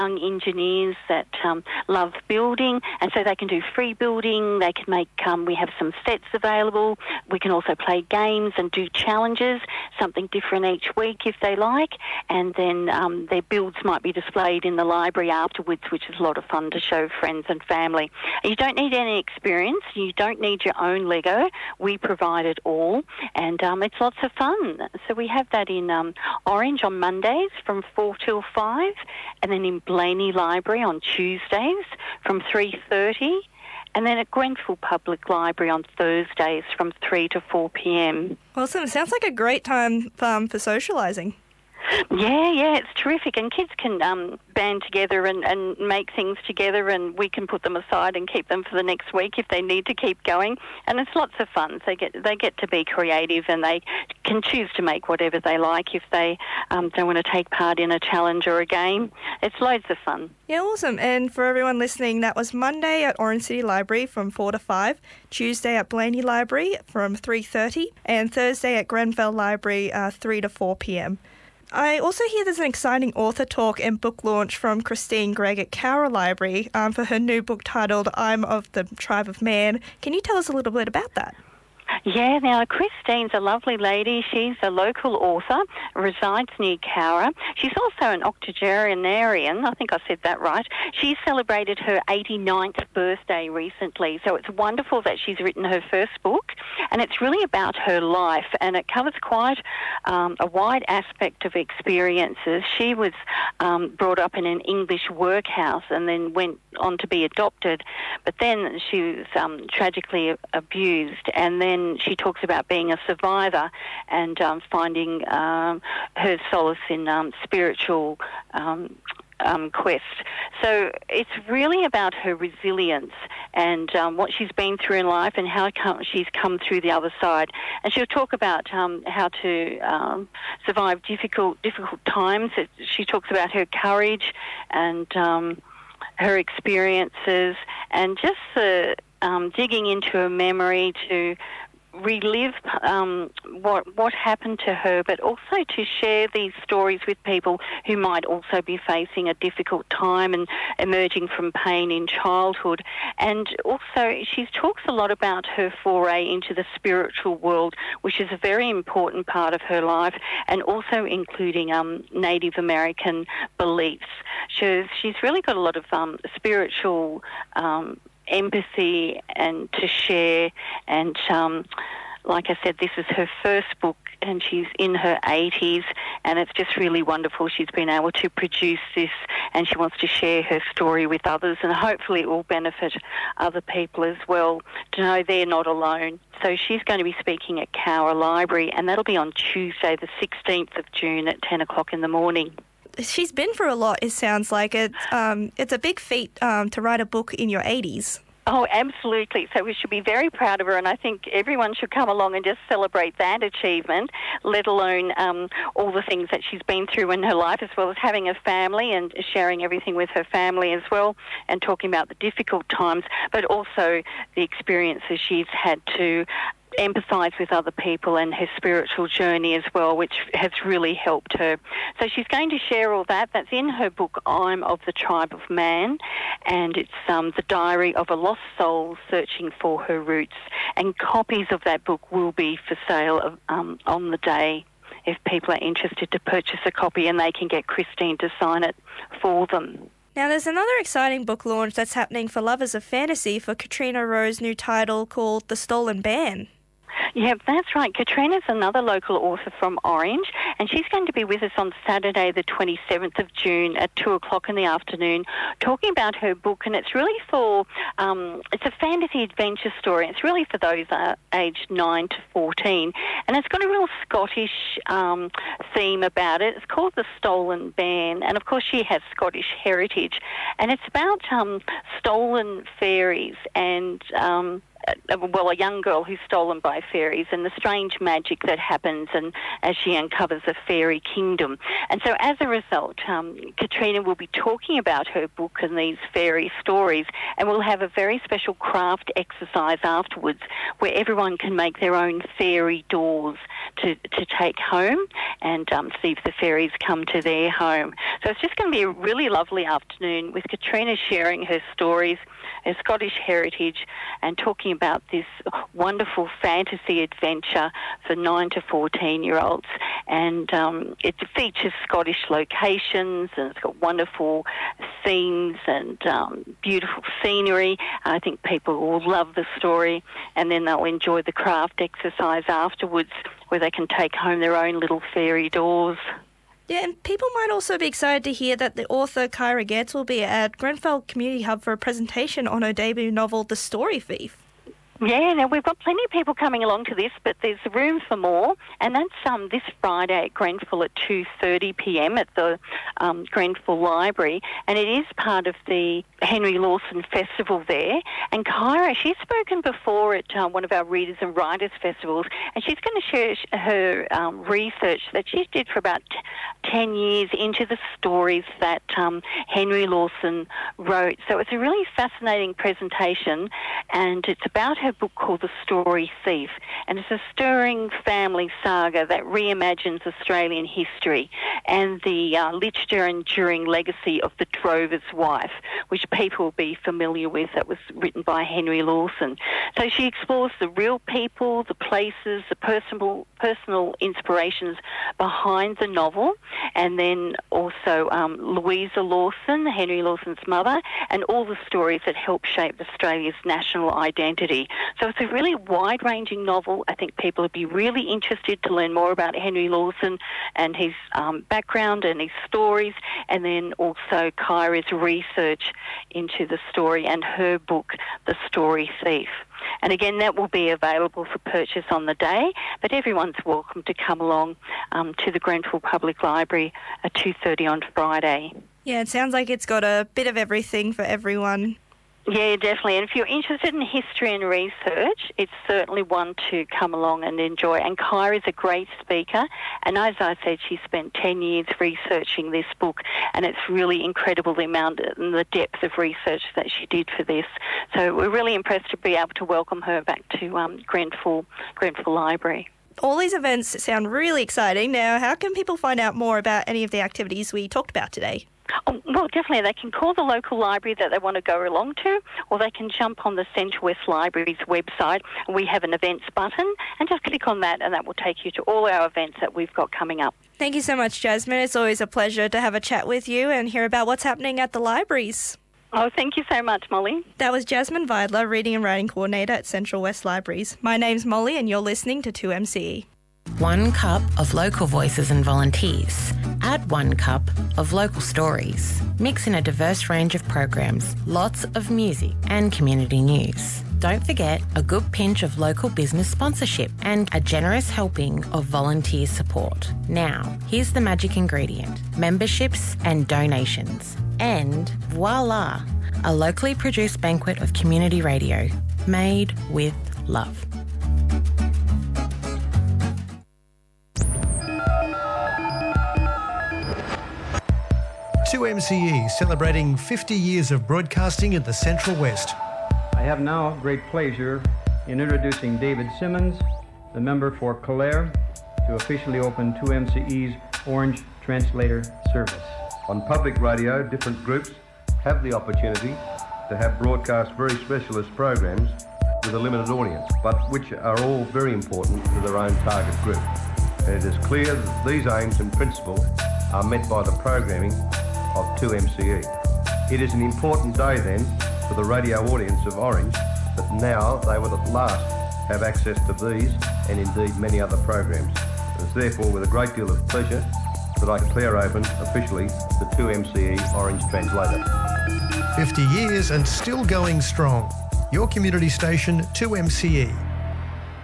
young engineers that love building, and so they can do free building. They can make, we have some sets available. We can also play games and do challenges, something different each week if they like, and then their builds might be displayed in the library afterwards, which is a lot of fun to show friends and family. You don't need any experience. You don't need your own Lego. We provide it all, and it's lots of fun. So we have that in Orange on Mondays from 4 till 5, and then in Blaney Library on Tuesdays from 3:30, and then at Grenfell Public Library on Thursdays from 3 to 4 p.m. Awesome. Sounds like a great time for socialising. Yeah, it's terrific. And kids can band together and make things together, and we can put them aside and keep them for the next week if they need to keep going. And it's lots of fun. They get to be creative, and they can choose to make whatever they like if they don't want to take part in a challenge or a game. It's loads of fun. Yeah, awesome. And for everyone listening, that was Monday at Orange City Library from 4 to 5, Tuesday at Blaney Library from 3:30, and Thursday at Grenfell Library 3 to 4 p.m. I also hear there's an exciting author talk and book launch from Christine Gregg at Cowra Library for her new book titled I'm of the Tribe of Man. Can you tell us a little bit about that? Yeah, now Christine's a lovely lady. She's a local author, resides near Cowra. She's also an octogenarian, I think I said that right. She celebrated her 89th birthday recently, so it's wonderful that she's written her first book, and it's really about her life, and it covers quite a wide aspect of experiences. She was brought up in an English workhouse and then went on to be adopted, but then she was tragically abused, and then she talks about being a survivor and finding her solace in spiritual quest. So it's really about her resilience and what she's been through in life and how she's come through the other side. And she'll talk about how to survive difficult times. She talks about her courage and her experiences, and just digging into her memory to relive what happened to her, but also to share these stories with people who might also be facing a difficult time and emerging from pain in childhood. And also she talks a lot about her foray into the spiritual world, which is a very important part of her life, and also including Native American beliefs. She's really got a lot of spiritual empathy and to share, and like I said, this is her first book and she's in her 80s, and it's just really wonderful she's been able to produce this, and she wants to share her story with others, and hopefully it will benefit other people as well to know they're not alone. So she's going to be speaking at Cowra Library, and that'll be on Tuesday the 16th of June at 10 o'clock in the morning. She's been through a lot, it sounds like. It's a big feat to write a book in your 80s. Oh, absolutely. So we should be very proud of her, and I think everyone should come along and just celebrate that achievement, let alone all the things that she's been through in her life, as well as having a family and sharing everything with her family as well, and talking about the difficult times, but also the experiences she's had to empathise with other people and her spiritual journey as well, which has really helped her. So she's going to share all that. That's in her book, I'm of the Tribe of Man, and it's the diary of a lost soul searching for her roots. And copies of that book will be for sale on the day if people are interested to purchase a copy, and they can get Christine to sign it for them. Now, there's another exciting book launch that's happening for lovers of fantasy for Katrina Rowe's new title called The Stolen Band. Yeah, that's right. Katrina's another local author from Orange, and she's going to be with us on Saturday the 27th of June at 2 o'clock in the afternoon talking about her book, and it's really for, it's a fantasy adventure story. It's really for those aged 9 to 14, and it's got a real Scottish theme about it. It's called The Stolen Band, and of course she has Scottish heritage, and it's about stolen fairies and a young girl who's stolen by fairies and the strange magic that happens and as she uncovers a fairy kingdom. And so as a result, Katrina will be talking about her book and these fairy stories, and we'll have a very special craft exercise afterwards where everyone can make their own fairy doors to take home and see if the fairies come to their home. So it's just going to be a really lovely afternoon with Katrina sharing her stories, her Scottish heritage, and talking about this wonderful fantasy adventure for 9 to 14-year-olds. And it features Scottish locations, and it's got wonderful scenes and beautiful scenery. I think people will love the story, and then they'll enjoy the craft exercise afterwards where they can take home their own little fairy doors. Yeah, and people might also be excited to hear that the author Kyra Getz will be at Grenfell Community Hub for a presentation on her debut novel, The Story Thief. Yeah, now we've got plenty of people coming along to this, but there's room for more, and that's this Friday at Grenfell at 2:30 p.m. at the Grenfell Library, and it is part of the Henry Lawson Festival there. And Kyra, she's spoken before at one of our Readers and Writers Festivals, and she's going to share her research that she did for about 10 years into the stories that Henry Lawson wrote. So it's a really fascinating presentation, and it's about her book called The Story Thief, and it's a stirring family saga that reimagines Australian history and the literature and enduring legacy of The Drover's Wife, which people will be familiar with. That was written by Henry Lawson. So she explores the real people, the places, the personal inspirations behind the novel, and then also Louisa Lawson, Henry Lawson's mother, and all the stories that helped shape Australia's national identity. So it's a really wide-ranging novel. I think people would be really interested to learn more about Henry Lawson and his background and his stories, and then also Kyra's research into the story and her book, The Story Thief. And again, that will be available for purchase on the day, but everyone's welcome to come along to the Grenfell Public Library at 2:30 on Friday. Yeah, it sounds like it's got a bit of everything for everyone. Yeah, definitely. And if you're interested in history and research, it's certainly one to come along and enjoy. And Kyra's a great speaker. And as I said, she spent 10 years researching this book, and it's really incredible the amount and the depth of research that she did for this. So we're really impressed to be able to welcome her back to Grenfell Library. All these events sound really exciting. Now, how can people find out more about any of the activities we talked about today? Oh, well, definitely. They can call the local library that they want to go along to, or they can jump on the Central West Library's website. We have an events button, and just click on that, and that will take you to all our events that we've got coming up. Thank you so much, Jasmine. It's always a pleasure to have a chat with you and hear about what's happening at the libraries. Oh, thank you so much, Molly. That was Jasmine Vidler, Reading and Writing Coordinator at Central West Libraries. My name's Molly, and you're listening to 2MCE. 1 cup of local voices and volunteers. Add 1 cup of local stories. Mix in a diverse range of programs, lots of music and community news. Don't forget a good pinch of local business sponsorship and a generous helping of volunteer support. Now, here's the magic ingredient: memberships and donations. And voila, a locally produced banquet of community radio made with love. MCE celebrating 50 years of broadcasting in the Central West. I have now great pleasure in introducing David Simmons, the member for Clare, to officially open 2MCE's Orange Translator service. On public radio, different groups have the opportunity to have broadcast very specialist programs with a limited audience, but which are all very important to their own target group. And it is clear that these aims in principle are met by the programming of 2MCE. It is an important day then for the radio audience of Orange that now they will at last have access to these and indeed many other programs. It is therefore with a great deal of pleasure that I declare open officially the 2MCE Orange Translator. 50 years and still going strong. Your community station 2MCE.